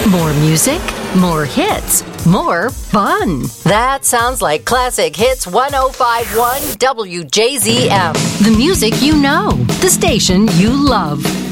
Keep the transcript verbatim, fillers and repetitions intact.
More music, more hits, more fun. That sounds like Classic Hits one oh five point one W J Z M. The music you know, the station you love.